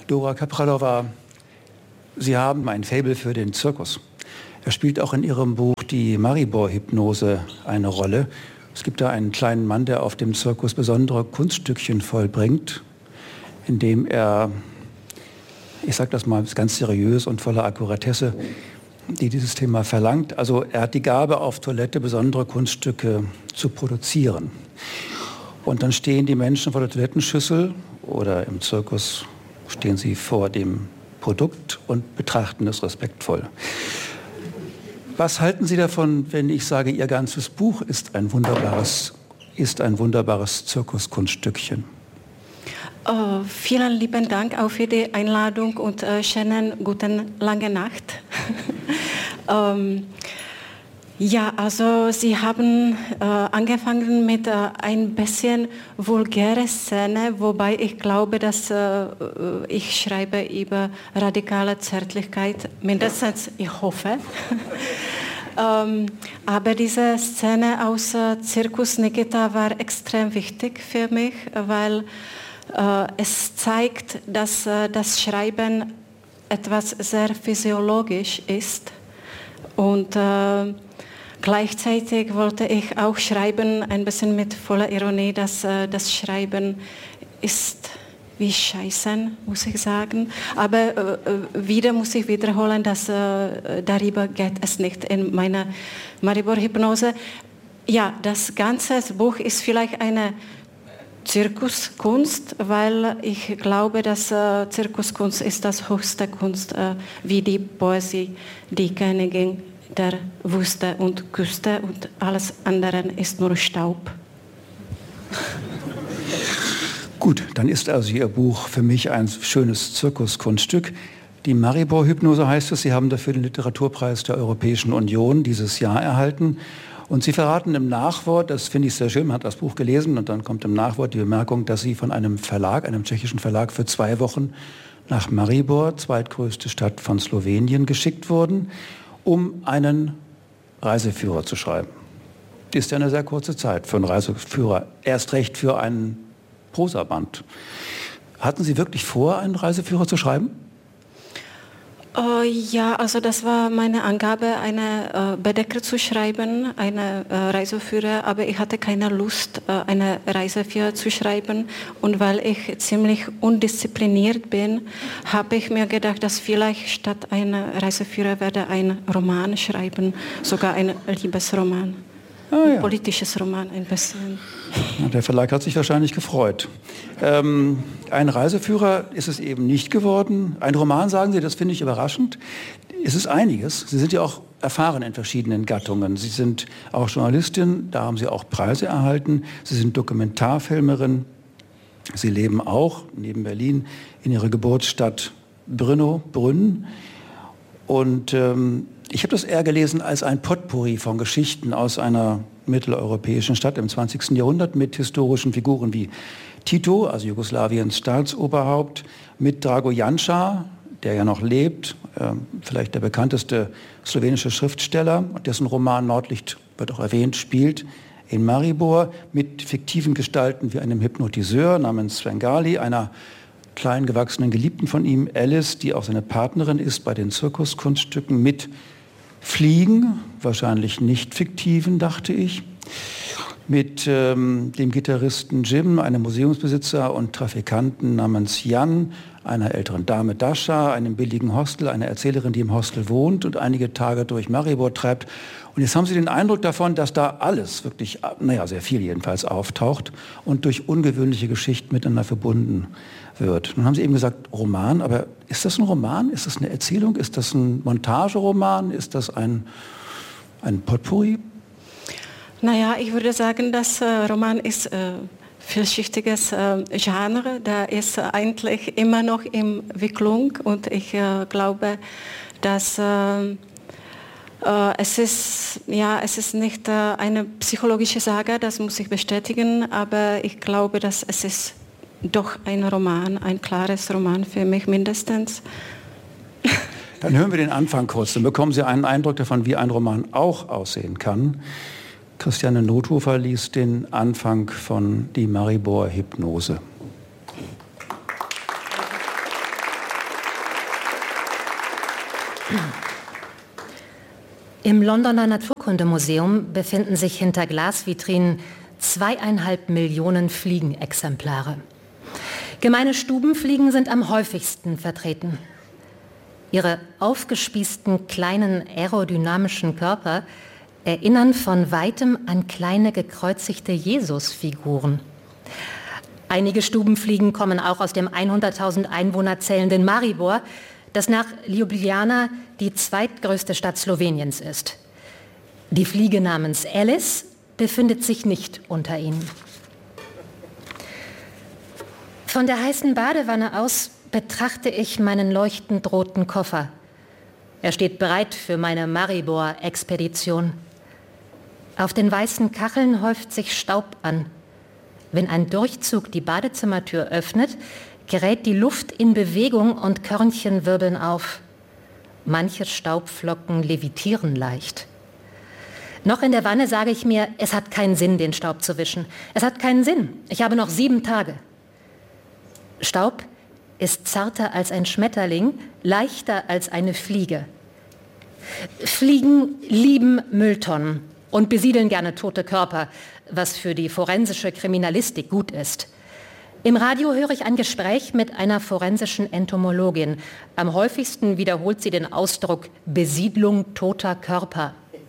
Dora Kapralova, Sie haben ein Faible für den Zirkus. Er spielt auch in Ihrem Buch die Maribor-Hypnose eine Rolle. Es gibt da einen kleinen Mann, der auf dem Zirkus besondere Kunststückchen vollbringt, indem er, ich sage das mal ganz seriös und voller Akkuratesse, die dieses Thema verlangt. Also er hat die Gabe, auf Toilette besondere Kunststücke zu produzieren. Und dann stehen die Menschen vor der Toilettenschüssel oder im Zirkus stehen sie vor dem Produkt und betrachten es respektvoll. Was halten Sie davon, wenn ich sage, Ihr ganzes Buch ist ein wunderbares Zirkuskunststückchen? Vielen lieben Dank auch für die Einladung und schönen guten lange Nacht. Ja, also Sie haben angefangen mit ein bisschen vulgäre Szene, wobei ich glaube, dass ich schreibe über radikale Zärtlichkeit, mindestens ich hoffe. Aber diese Szene aus Zirkus Nikita war extrem wichtig für mich, weil es zeigt, dass das Schreiben etwas sehr physiologisch ist und gleichzeitig wollte ich auch schreiben, ein bisschen mit voller Ironie, dass das Schreiben ist wie Scheißen, muss ich sagen. Aber wieder muss ich wiederholen, dass darüber geht es nicht in meiner Maribor-Hypnose. Ja, das ganze Buch ist vielleicht eine Zirkuskunst, weil ich glaube, dass Zirkuskunst ist das höchste Kunst, wie die Poesie, die Königin der Wüste und Küste und alles andere ist nur Staub. Gut, dann ist also Ihr Buch für mich ein schönes Zirkuskunststück. Die Maribor-Hypnose heißt es. Sie haben dafür den Literaturpreis der Europäischen Union dieses Jahr erhalten. Und Sie verraten im Nachwort, das finde ich sehr schön, man hat das Buch gelesen und dann kommt im Nachwort die Bemerkung, dass Sie von einem Verlag, einem tschechischen Verlag, für 2 Wochen nach Maribor, zweitgrößte Stadt von Slowenien, geschickt wurden, um einen Reiseführer zu schreiben. Das ist ja eine sehr kurze Zeit für einen Reiseführer, erst recht für einen Prosaband. Hatten Sie wirklich vor, einen Reiseführer zu schreiben? Ja, also das war meine Angabe, eine Bedecker zu schreiben, eine Reiseführer, aber ich hatte keine Lust, eine Reiseführer zu schreiben. Und weil ich ziemlich undiszipliniert bin, habe ich mir gedacht, dass vielleicht statt einer Reiseführer werde ein Roman schreiben, sogar ein Liebesroman. Ein politisches Roman ein bisschen. Der Verlag hat sich wahrscheinlich gefreut. Ein Reiseführer ist es eben nicht geworden. Ein Roman, sagen Sie, das finde ich überraschend. Es ist einiges. Sie sind ja auch erfahren in verschiedenen Gattungen. Sie sind auch Journalistin, da haben Sie auch Preise erhalten. Sie sind Dokumentarfilmerin. Sie leben auch neben Berlin in Ihrer Geburtsstadt Brno. Und ich habe das eher gelesen als ein Potpourri von Geschichten aus einer mitteleuropäischen Stadt im 20. Jahrhundert mit historischen Figuren wie Tito, also Jugoslawiens Staatsoberhaupt, mit Drago Janša, der ja noch lebt, vielleicht der bekannteste slowenische Schriftsteller, dessen Roman Nordlicht, wird auch erwähnt, spielt in Maribor, mit fiktiven Gestalten wie einem Hypnotiseur namens Svengali, einer klein gewachsenen Geliebten von ihm, Alice, die auch seine Partnerin ist bei den Zirkuskunststücken, mit Fliegen, wahrscheinlich nicht fiktiven, dachte ich, mit dem Gitarristen Jim, einem Museumsbesitzer und Trafikanten namens Jan, einer älteren Dame Dasha, einem billigen Hostel, einer Erzählerin, die im Hostel wohnt und einige Tage durch Maribor treibt. Und jetzt haben Sie den Eindruck davon, dass da alles wirklich, naja, sehr viel jedenfalls auftaucht und durch ungewöhnliche Geschichten miteinander verbunden wird. Nun haben Sie eben gesagt, Roman, aber ist das ein Roman? Ist das eine Erzählung? Ist das ein Montageroman? Ist das ein Potpourri? Naja, ich würde sagen, das Roman ist vielschichtiges Genre. Der ist eigentlich immer noch in Entwicklung und ich glaube, dass es ist nicht eine psychologische Sage, das muss ich bestätigen, aber ich glaube, dass es ist doch ein Roman, ein klares Roman für mich mindestens. Dann hören wir den Anfang kurz, dann bekommen Sie einen Eindruck davon, wie ein Roman auch aussehen kann. Christiane Nothofer liest den Anfang von Die Maribor-Hypnose. Im Londoner Naturkundemuseum befinden sich hinter Glasvitrinen 2,5 Millionen Fliegenexemplare. Gemeine Stubenfliegen sind am häufigsten vertreten. Ihre aufgespießten kleinen aerodynamischen Körper erinnern von weitem an kleine gekreuzigte Jesusfiguren. Einige Stubenfliegen kommen auch aus dem 100.000 Einwohner zählenden Maribor, das nach Ljubljana die zweitgrößte Stadt Sloweniens ist. Die Fliege namens Alice befindet sich nicht unter ihnen. Von der heißen Badewanne aus betrachte ich meinen leuchtend roten Koffer. Er steht bereit für meine Maribor-Expedition. Auf den weißen Kacheln häuft sich Staub an. Wenn ein Durchzug die Badezimmertür öffnet, gerät die Luft in Bewegung und Körnchen wirbeln auf. Manche Staubflocken levitieren leicht. Noch in der Wanne sage ich mir, es hat keinen Sinn, den Staub zu wischen. Es hat keinen Sinn. Ich habe noch 7 Tage. Staub ist zarter als ein Schmetterling, leichter als eine Fliege. Fliegen lieben Mülltonnen und besiedeln gerne tote Körper, was für die forensische Kriminalistik gut ist. Im Radio höre ich ein Gespräch mit einer forensischen Entomologin. Am häufigsten wiederholt sie den Ausdruck Besiedlung toter Körper.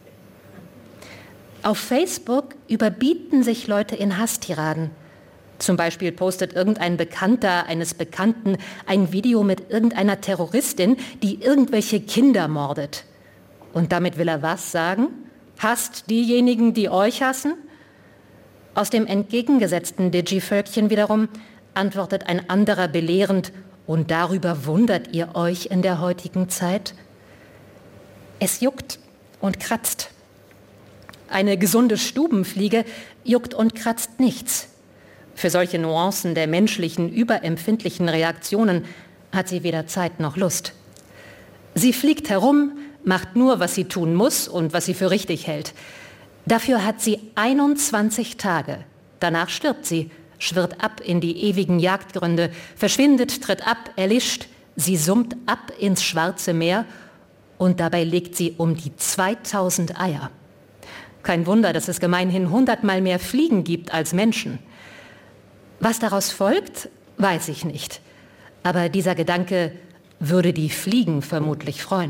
Auf Facebook überbieten sich Leute in Hasstiraden. Zum Beispiel postet irgendein Bekannter eines Bekannten ein Video mit irgendeiner Terroristin, die irgendwelche Kinder mordet. Und damit will er was sagen? Hasst diejenigen, die euch hassen? Aus dem entgegengesetzten Digi-Völkchen wiederum antwortet ein anderer belehrend, und darüber wundert ihr euch in der heutigen Zeit? Es juckt und kratzt. Eine gesunde Stubenfliege juckt und kratzt nichts. Für solche Nuancen der menschlichen, überempfindlichen Reaktionen hat sie weder Zeit noch Lust. Sie fliegt herum, macht nur, was sie tun muss und was sie für richtig hält. Dafür hat sie 21 Tage. Danach stirbt sie, schwirrt ab in die ewigen Jagdgründe, verschwindet, tritt ab, erlischt. Sie summt ab ins Schwarze Meer und dabei legt sie um die 2000 Eier. Kein Wunder, dass es gemeinhin 100-mal mehr Fliegen gibt als Menschen. Was daraus folgt, weiß ich nicht. Aber dieser Gedanke würde die Fliegen vermutlich freuen.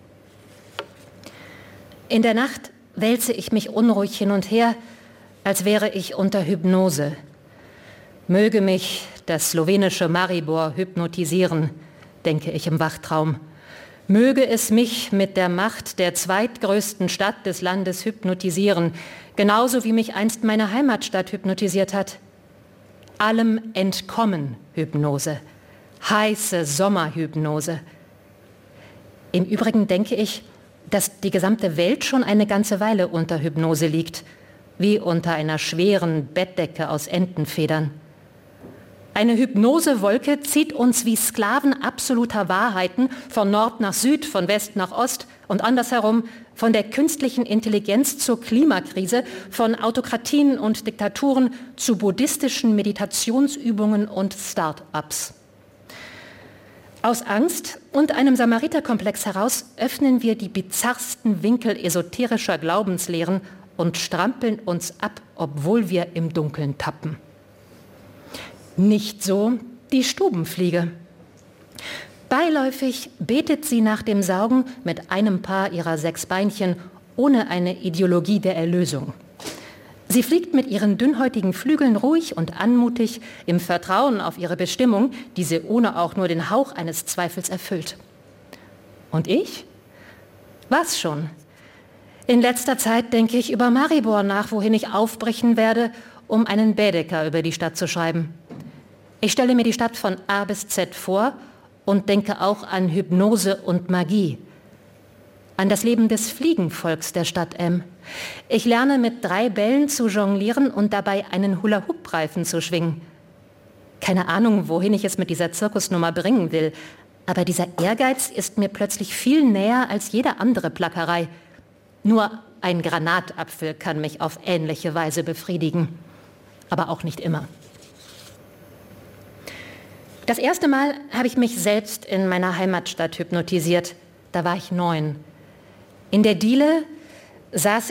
In der Nacht wälze ich mich unruhig hin und her, als wäre ich unter Hypnose. Möge mich das slowenische Maribor hypnotisieren, denke ich im Wachtraum. Möge es mich mit der Macht der zweitgrößten Stadt des Landes hypnotisieren, genauso wie mich einst meine Heimatstadt hypnotisiert hat. Allem entkommen Hypnose, heiße Sommerhypnose. Im Übrigen denke ich, dass die gesamte Welt schon eine ganze Weile unter Hypnose liegt, wie unter einer schweren Bettdecke aus Entenfedern. Eine Hypnosewolke zieht uns wie Sklaven absoluter Wahrheiten von Nord nach Süd, von West nach Ost und andersherum, von der künstlichen Intelligenz zur Klimakrise, von Autokratien und Diktaturen zu buddhistischen Meditationsübungen und Start-ups. Aus Angst und einem Samariterkomplex heraus öffnen wir die bizarrsten Winkel esoterischer Glaubenslehren und strampeln uns ab, obwohl wir im Dunkeln tappen. Nicht so die Stubenfliege. Beiläufig betet sie nach dem Saugen mit einem Paar ihrer 6 Beinchen ohne eine Ideologie der Erlösung. Sie fliegt mit ihren dünnhäutigen Flügeln ruhig und anmutig im Vertrauen auf ihre Bestimmung, die sie ohne auch nur den Hauch eines Zweifels erfüllt. Und ich? Was schon? In letzter Zeit denke ich über Maribor nach, wohin ich aufbrechen werde, um einen Baedeker über die Stadt zu schreiben. Ich stelle mir die Stadt von A bis Z vor und denke auch an Hypnose und Magie. An das Leben des Fliegenvolks der Stadt M. Ich lerne mit 3 Bällen zu jonglieren und dabei einen Hula-Hoop-Reifen zu schwingen. Keine Ahnung, wohin ich es mit dieser Zirkusnummer bringen will, aber dieser Ehrgeiz ist mir plötzlich viel näher als jede andere Plackerei. Nur ein Granatapfel kann mich auf ähnliche Weise befriedigen, aber auch nicht immer. Das erste Mal habe ich mich selbst in meiner Heimatstadt hypnotisiert. da war ich 9. In der Diele saß